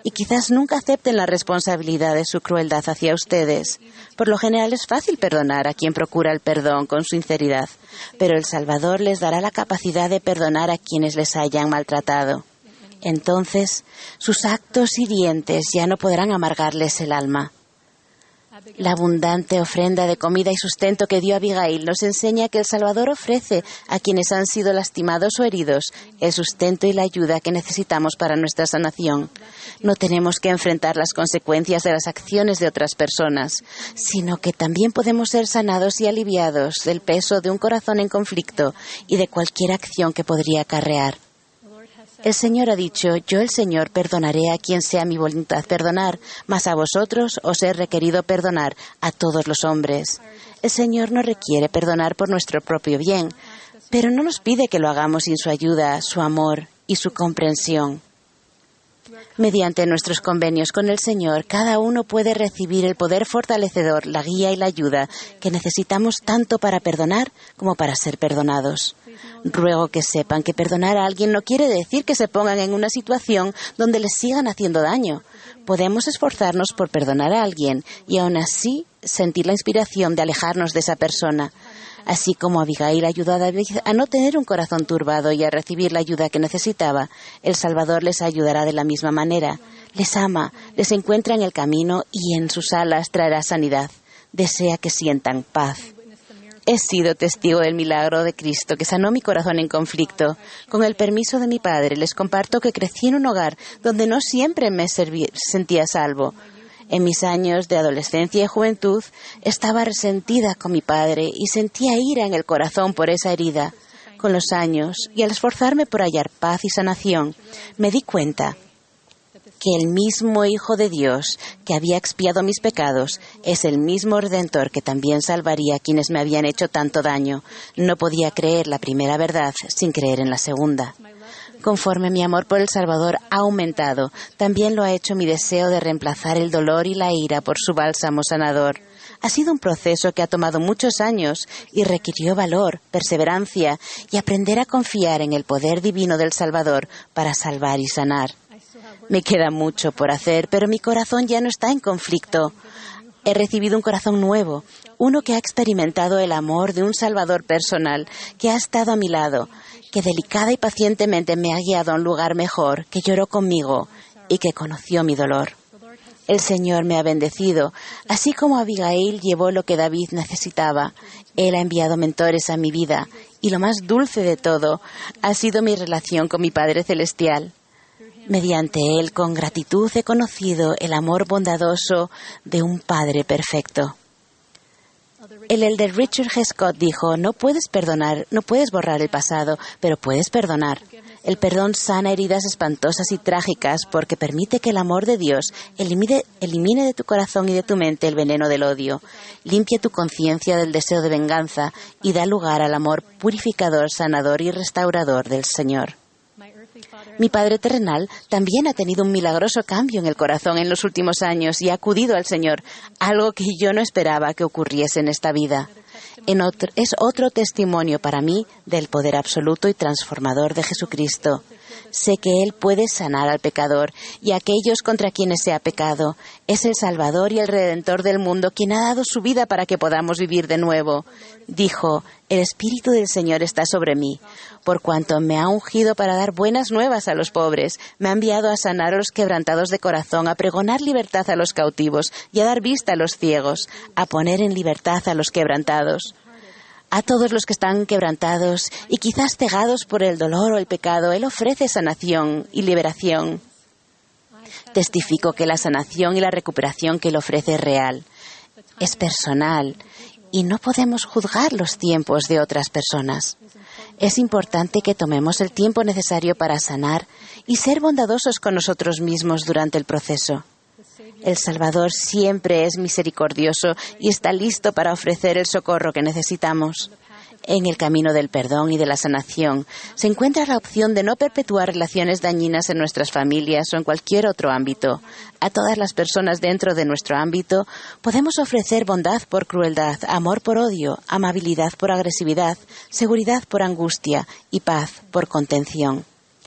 y quizás nunca acepten la responsabilidad de su crueldad hacia ustedes. Por lo general es fácil perdonar a quien procura el perdón con sinceridad, pero el Salvador les dará la capacidad de perdonar a quienes les hayan maltratado. Entonces, sus actos hirientes ya no podrán amargarles el alma. La abundante ofrenda de comida y sustento que dio Abigail nos enseña que el Salvador ofrece a quienes han sido lastimados o heridos el sustento y la ayuda que necesitamos para nuestra sanación. No tenemos que enfrentar las consecuencias de las acciones de otras personas, sino que también podemos ser sanados y aliviados del peso de un corazón en conflicto y de cualquier acción que podría acarrear. El Señor ha dicho: yo, el Señor, perdonaré a quien sea mi voluntad perdonar, mas a vosotros os he requerido perdonar a todos los hombres. El Señor nos requiere perdonar por nuestro propio bien, pero no nos pide que lo hagamos sin su ayuda, su amor y su comprensión. Mediante nuestros convenios con el Señor, cada uno puede recibir el poder fortalecedor, la guía y la ayuda que necesitamos tanto para perdonar como para ser perdonados. Ruego que sepan que perdonar a alguien no quiere decir que se pongan en una situación donde les sigan haciendo daño. Podemos esforzarnos por perdonar a alguien y aún así sentir la inspiración de alejarnos de esa persona. Así como Abigail ayudó a David a no tener un corazón turbado y a recibir la ayuda que necesitaba, el Salvador les ayudará de la misma manera. Les ama, les encuentra en el camino y en sus alas traerá sanidad. Desea que sientan paz. He sido testigo del milagro de Cristo que sanó mi corazón en conflicto. Con el permiso de mi padre, les comparto que crecí en un hogar donde no siempre me sentía salvo. En mis años de adolescencia y juventud, estaba resentida con mi padre y sentía ira en el corazón por esa herida. Con los años, y al esforzarme por hallar paz y sanación, me di cuenta que el mismo Hijo de Dios que había expiado mis pecados es el mismo Redentor que también salvaría a quienes me habían hecho tanto daño. No podía creer la primera verdad sin creer en la segunda. Conforme mi amor por el Salvador ha aumentado, también lo ha hecho mi deseo de reemplazar el dolor y la ira por su bálsamo sanador. Ha sido un proceso que ha tomado muchos años y requirió valor, perseverancia y aprender a confiar en el poder divino del Salvador para salvar y sanar. Me queda mucho por hacer, pero mi corazón ya no está en conflicto. He recibido un corazón nuevo, uno que ha experimentado el amor de un Salvador personal, que ha estado a mi lado, que delicada y pacientemente me ha guiado a un lugar mejor, que lloró conmigo y que conoció mi dolor. El Señor me ha bendecido, así como Abigail llevó lo que David necesitaba. Él ha enviado mentores a mi vida, y lo más dulce de todo ha sido mi relación con mi Padre Celestial. Mediante él, con gratitud, he conocido el amor bondadoso de un Padre perfecto. El elder Richard G. Scott dijo: no puedes perdonar, no puedes borrar el pasado, pero puedes perdonar. El perdón sana heridas espantosas y trágicas porque permite que el amor de Dios elimine de tu corazón y de tu mente el veneno del odio, limpie tu conciencia del deseo de venganza y da lugar al amor purificador, sanador y restaurador del Señor. Mi Padre terrenal también ha tenido un milagroso cambio en el corazón en los últimos años y ha acudido al Señor, algo que yo no esperaba que ocurriese en esta vida. Es otro testimonio para mí del poder absoluto y transformador de Jesucristo. Sé que Él puede sanar al pecador y a aquellos contra quienes se ha pecado. Es el Salvador y el Redentor del mundo quien ha dado su vida para que podamos vivir de nuevo. Dijo: el Espíritu del Señor está sobre mí, por cuanto me ha ungido para dar buenas nuevas a los pobres. Me ha enviado a sanar a los quebrantados de corazón, a pregonar libertad a los cautivos y a dar vista a los ciegos, a poner en libertad a los quebrantados. A todos los que están quebrantados y quizás cegados por el dolor o el pecado, Él ofrece sanación y liberación. Testifico que la sanación y la recuperación que Él ofrece es real, es personal, y no podemos juzgar los tiempos de otras personas. Es importante que tomemos el tiempo necesario para sanar y ser bondadosos con nosotros mismos durante el proceso. El Salvador siempre es misericordioso y está listo para ofrecer el socorro que necesitamos. En el camino del perdón y de la sanación se encuentra la opción de no perpetuar relaciones dañinas en nuestras familias o en cualquier otro ámbito. A todas las personas dentro de nuestro ámbito podemos ofrecer bondad por crueldad, amor por odio, amabilidad por agresividad, seguridad por angustia y paz por contención.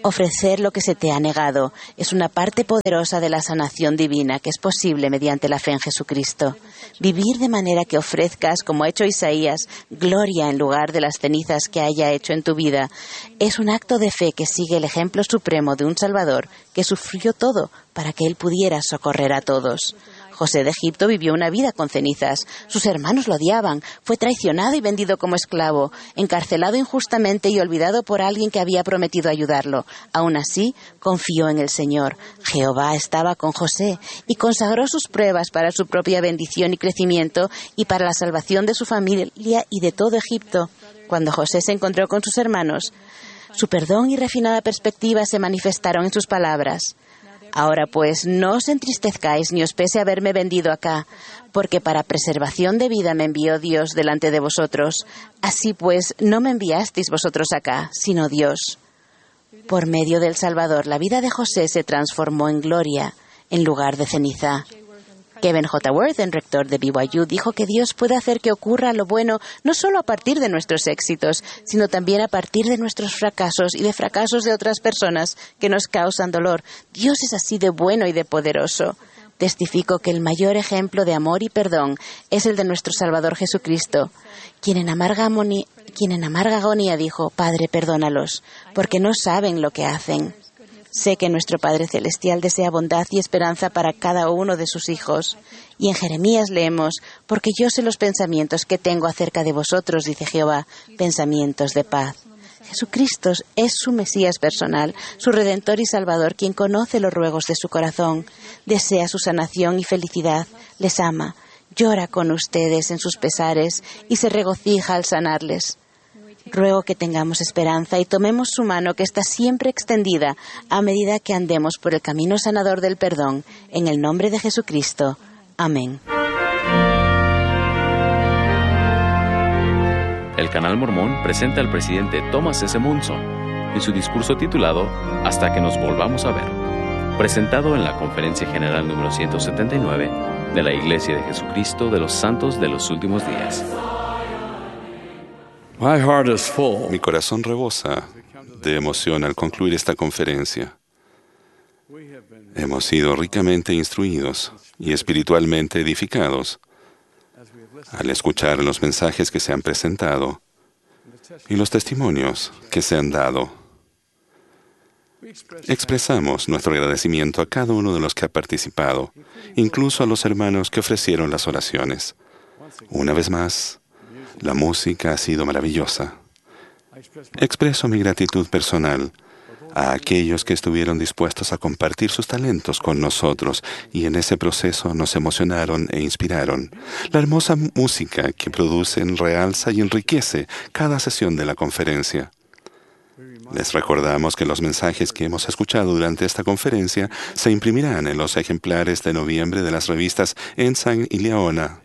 Ofrecer lo que se te ha negado es una parte poderosa de la sanación divina que es posible mediante la fe en Jesucristo. Vivir de manera que ofrezcas, como ha hecho Isaías, gloria en lugar de las cenizas que haya hecho en tu vida, es un acto de fe que sigue el ejemplo supremo de un Salvador que sufrió todo para que Él pudiera socorrer a todos. José de Egipto vivió una vida con cenizas. Sus hermanos lo odiaban. Fue traicionado y vendido como esclavo, encarcelado injustamente y olvidado por alguien que había prometido ayudarlo. Aún así, confió en el Señor. Jehová estaba con José y consagró sus pruebas para su propia bendición y crecimiento y para la salvación de su familia y de todo Egipto. Cuando José se encontró con sus hermanos, su perdón y refinada perspectiva se manifestaron en sus palabras. Ahora pues, no os entristezcáis ni os pese haberme vendido acá, porque para preservación de vida me envió Dios delante de vosotros. Así pues, no me enviasteis vosotros acá, sino Dios. Por medio del Salvador, la vida de José se transformó en gloria, en lugar de ceniza. Kevin J. Worthen, rector de BYU, dijo que Dios puede hacer que ocurra lo bueno no solo a partir de nuestros éxitos, sino también a partir de nuestros fracasos y de fracasos de otras personas que nos causan dolor. Dios es así de bueno y de poderoso. Testifico que el mayor ejemplo de amor y perdón es el de nuestro Salvador Jesucristo, quien en amarga agonía dijo: Padre, perdónalos, porque no saben lo que hacen. Sé que nuestro Padre Celestial desea bondad y esperanza para cada uno de sus hijos. Y en Jeremías leemos: porque yo sé los pensamientos que tengo acerca de vosotros, dice Jehová, pensamientos de paz. Jesucristo es su Mesías personal, su Redentor y Salvador, quien conoce los ruegos de su corazón, desea su sanación y felicidad, les ama, llora con ustedes en sus pesares y se regocija al sanarles. Ruego que tengamos esperanza y tomemos su mano que está siempre extendida a medida que andemos por el camino sanador del perdón. En el nombre de Jesucristo. Amén. El Canal Mormón presenta al presidente Thomas S. Monson en su discurso titulado Hasta que nos volvamos a ver, presentado en la Conferencia General número 179 de la Iglesia de Jesucristo de los Santos de los Últimos Días. Mi corazón rebosa de emoción al concluir esta conferencia. Hemos sido ricamente instruidos y espiritualmente edificados al escuchar los mensajes que se han presentado y los testimonios que se han dado. Expresamos nuestro agradecimiento a cada uno de los que ha participado, incluso a los hermanos que ofrecieron las oraciones. Una vez más, la música ha sido maravillosa. Expreso mi gratitud personal a aquellos que estuvieron dispuestos a compartir sus talentos con nosotros y en ese proceso nos emocionaron e inspiraron. La hermosa música que producen realza y enriquece cada sesión de la conferencia. Les recordamos que los mensajes que hemos escuchado durante esta conferencia se imprimirán en los ejemplares de noviembre de las revistas Ensign y Leona.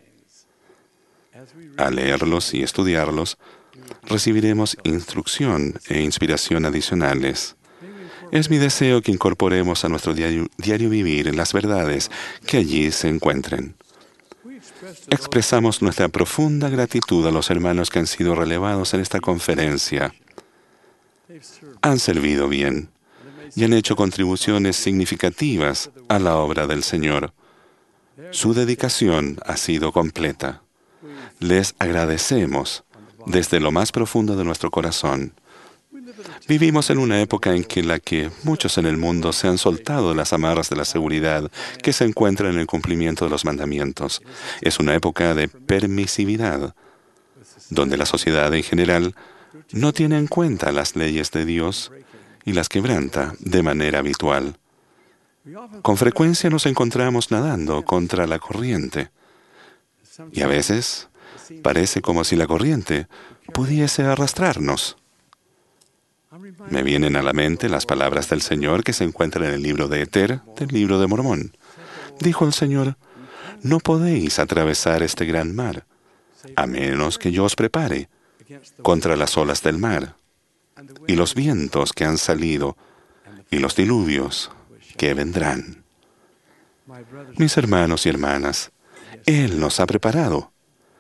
Al leerlos y estudiarlos, recibiremos instrucción e inspiración adicionales. Es mi deseo que incorporemos a nuestro diario vivir las verdades que allí se encuentren. Expresamos nuestra profunda gratitud a los hermanos que han sido relevados en esta conferencia. Han servido bien y han hecho contribuciones significativas a la obra del Señor. Su dedicación ha sido completa. Les agradecemos desde lo más profundo de nuestro corazón. Vivimos en una época en la que muchos en el mundo se han soltado de las amarras de la seguridad que se encuentran en el cumplimiento de los mandamientos. Es una época de permisividad, donde la sociedad en general no tiene en cuenta las leyes de Dios y las quebranta de manera habitual. Con frecuencia nos encontramos nadando contra la corriente y a veces parece como si la corriente pudiese arrastrarnos. Me vienen a la mente las palabras del Señor que se encuentran en el libro de Eter, del libro de Mormón. Dijo el Señor: no podéis atravesar este gran mar, a menos que yo os prepare contra las olas del mar, y los vientos que han salido, y los diluvios que vendrán. Mis hermanos y hermanas, Él nos ha preparado.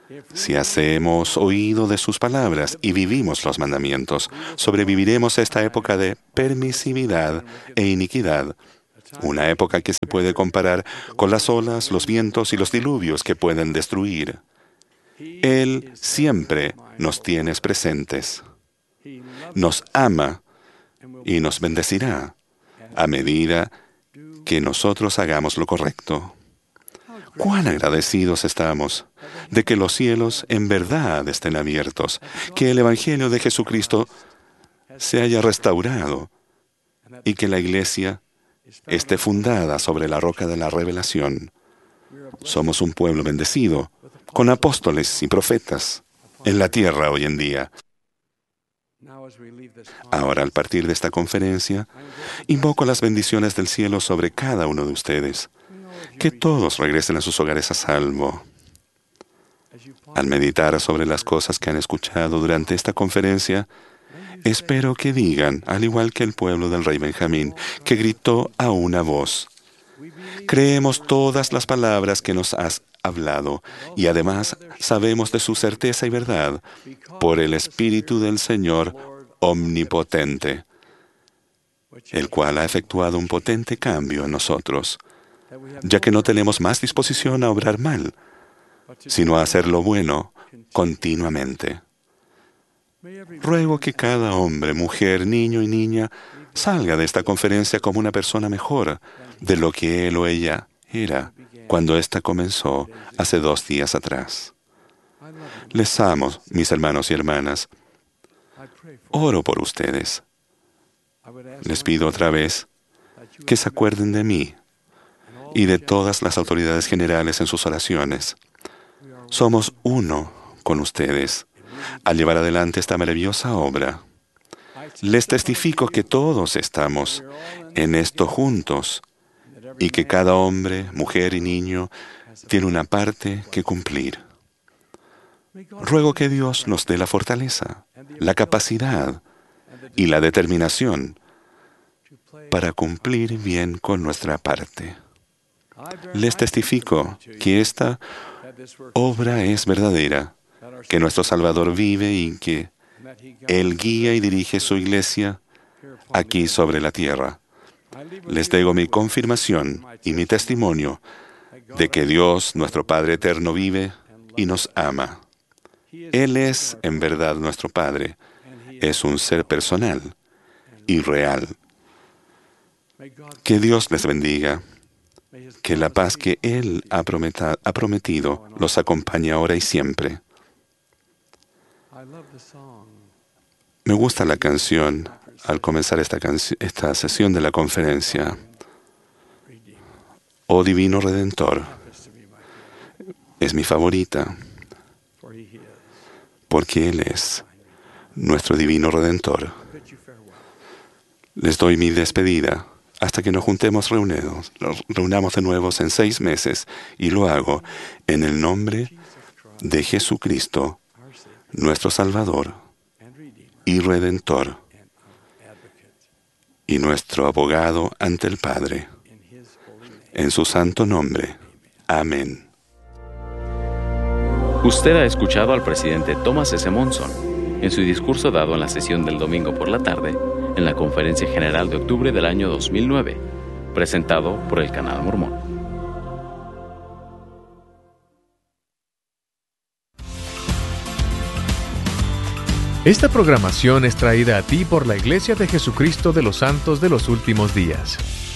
Si hacemos oído de sus palabras y vivimos los mandamientos, sobreviviremos a esta época de permisividad e iniquidad, una época que se puede comparar con las olas, los vientos y los diluvios que pueden destruir. Él siempre nos tiene presentes. Nos ama y nos bendecirá a medida que nosotros hagamos lo correcto. ¡Cuán agradecidos estamos de que los cielos en verdad estén abiertos, que el Evangelio de Jesucristo se haya restaurado y que la Iglesia esté fundada sobre la roca de la revelación? Somos un pueblo bendecido, con apóstoles y profetas en la tierra hoy en día. Ahora, al partir de esta conferencia, invoco las bendiciones del cielo sobre cada uno de ustedes. Que todos regresen a sus hogares a salvo. Al meditar sobre las cosas que han escuchado durante esta conferencia, espero que digan, al igual que el pueblo del rey Benjamín, que gritó a una voz: creemos todas las palabras que nos has hablado, y además sabemos de su certeza y verdad por el Espíritu del Señor omnipotente, el cual ha efectuado un potente cambio en nosotros, ya que no tenemos más disposición a obrar mal, sino a hacer lo bueno continuamente. Ruego que cada hombre, mujer, niño y niña salga de esta conferencia como una persona mejor de lo que él o ella era cuando ésta comenzó hace 2 días atrás. Les amo, mis hermanos y hermanas. Oro por ustedes. Les pido otra vez que se acuerden de mí y de todas las autoridades generales en sus oraciones. Somos uno con ustedes al llevar adelante esta maravillosa obra. Les testifico que todos estamos en esto juntos y que cada hombre, mujer y niño tiene una parte que cumplir. Ruego que Dios nos dé la fortaleza, la capacidad y la determinación para cumplir bien con nuestra parte. Les testifico que esta obra es verdadera, que nuestro Salvador vive y que Él guía y dirige su iglesia aquí sobre la tierra. Les digo mi confirmación y mi testimonio de que Dios, nuestro Padre eterno, vive y nos ama. Él es, en verdad, nuestro Padre. Es un ser personal y real. Que Dios les bendiga. Que la paz que Él ha prometido los acompañe ahora y siempre. Me gusta la canción al comenzar esta sesión de la conferencia. Oh Divino Redentor, es mi favorita, porque Él es nuestro Divino Redentor. Les doy mi despedida hasta que nos reunamos de nuevo en 6 meses, y lo hago en el nombre de Jesucristo, nuestro Salvador y Redentor, y nuestro abogado ante el Padre. En su santo nombre. Amén. Usted ha escuchado al presidente Thomas S. Monson en su discurso dado en la sesión del domingo por la tarde en la Conferencia General de octubre del año 2009, presentado por el Canal Mormón. Esta programación es traída a ti por la Iglesia de Jesucristo de los Santos de los Últimos Días.